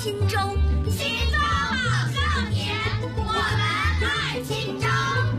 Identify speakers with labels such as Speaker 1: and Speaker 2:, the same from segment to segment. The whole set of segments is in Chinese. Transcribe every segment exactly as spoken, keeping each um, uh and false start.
Speaker 1: 青州，青州好少年，我们爱青州。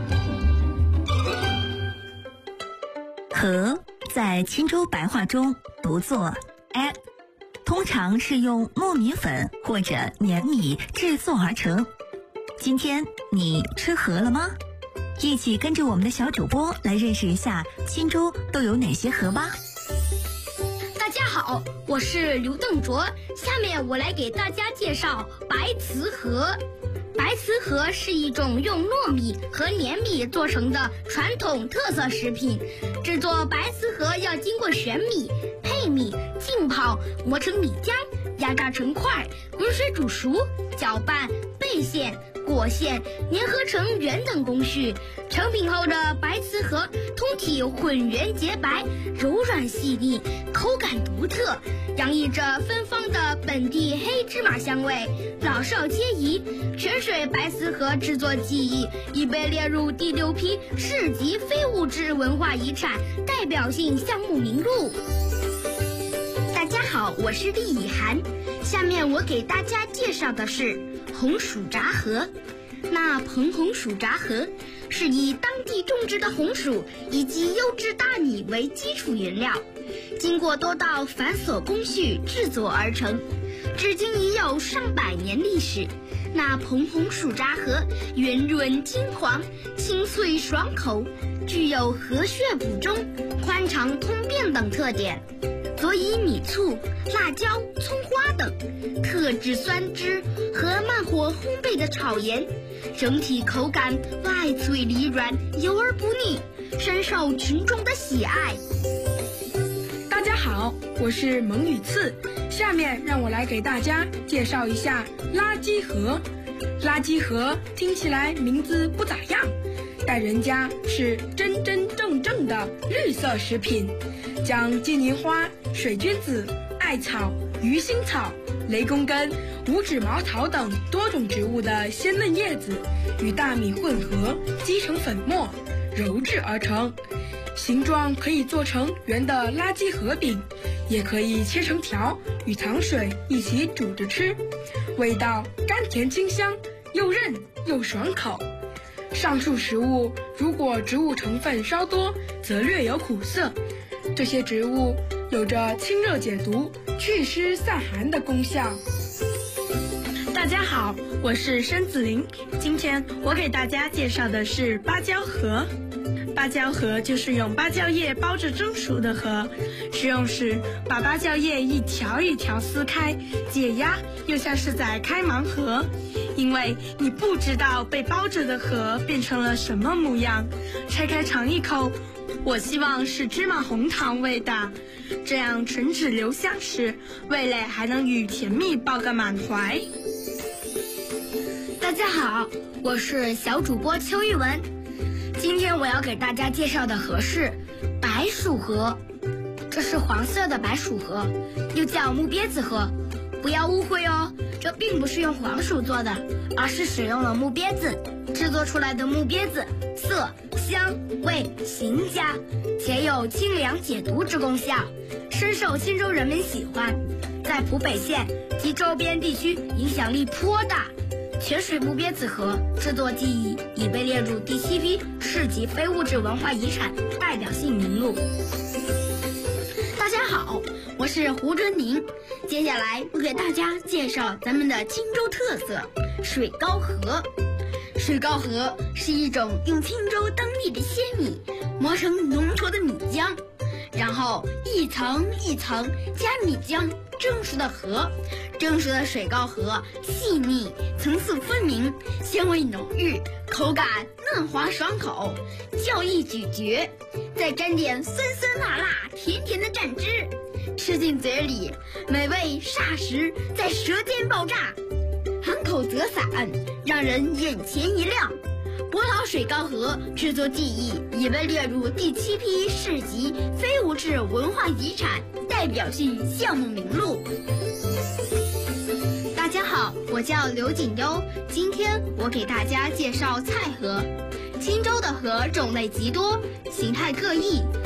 Speaker 2: 禾在青州白话中读作 a， 通常是用糯米粉或者粘米制作而成。今天你吃禾了吗？一起跟着我们的小主播来认识一下青州都有哪些禾吧。
Speaker 3: 大家好，我是刘邓卓，下面我来给大家介绍白瓷禾。白瓷禾是一种用糯米和粘米做成的传统特色食品。制作白瓷禾要经过选米、配米、浸泡、磨成米浆、压榨成块、滚水煮熟、搅拌、焙馅、裹馅、粘合成圆等工序。成品后的白瓷禾通体混圆洁白，柔软细腻，口感独特，洋溢着芬芳的本地黑芝麻香味，老少皆宜。泉水白瓷禾制作技艺已被列入第六批市级非物质文化遗产代表性项目名录。大家好，我是厉以涵，下面我给大家介绍的是红薯炸禾。那蓬红薯炸禾是以当地种植的红薯以及优质大米为基础原料，经过多道繁琐工序制作而成，至今已有上百年历史。那蓬红薯炸禾圆润金黄，清脆爽口，具有禾穴补中、宽肠通便等特点，佐以米醋、辣椒、葱花等，特制酸汁和慢火烘焙的炒盐，整体口感外脆里软，油而不腻，深受群众的喜爱。
Speaker 4: 大家好，我是蒙雨次，下面让我来给大家介绍一下垃圾禾。垃圾禾听起来名字不咋样，但人家是真真正正的绿色食品，将金银花、水菌子、艾草、鱼腥草、雷公根、五指毛草等多种植物的鲜嫩叶子与大米混合，击成粉末，揉制而成。形状可以做成圆的垃圾禾饼，也可以切成条，与糖水一起煮着吃，味道甘甜清香，又韧又爽口。上述食物如果植物成分稍多，则略有苦涩。这些植物有着清热解毒、祛湿散寒的功效。
Speaker 5: 大家好，我是申子林，今天我给大家介绍的是芭蕉禾。芭蕉禾就是用芭蕉叶包着蒸熟的禾，食用时把芭蕉叶一条一条撕开，解压又像是在开盲盒，因为你不知道被包着的禾变成了什么模样。拆开尝一口，我希望是芝麻红糖味的，这样唇齿留香时，味蕾还能与甜蜜抱个满怀。
Speaker 3: 大家好，我是小主播邱玉文，今天我要给大家介绍的禾是白薯禾。这是黄色的白薯禾，又叫木鳖子禾，不要误会哦，这并不是用黄薯做的，而是使用了木鳖子。制作出来的木鳖子色、香、味、形佳，且有清凉解毒之功效，深受青州人民喜欢，在浦北县及周边地区影响力颇大。泉水木鳖子禾制作技艺已被列入第七批市级非物质文化遗产代表性名录。大家好，我是胡春宁，接下来我给大家介绍咱们的青州特色水糕禾。水糕禾是一种用青州当地的鲜米磨成浓稠的米浆，然后一层一层加米浆蒸熟的禾。蒸熟的水糕禾细腻，层次分明，香味浓郁，口感嫩滑爽口，较易咀嚼，再沾点酸酸辣辣甜甜的蘸汁，吃进嘴里，美味霎时在舌尖爆炸，含口则散，让人眼前一亮。博老水糕禾制作技艺已被列入第七批市级非物质文化遗产代表性项目名录。大家好，我叫刘锦优，今天我给大家介绍菜禾。青州的禾种类极多，形态各异，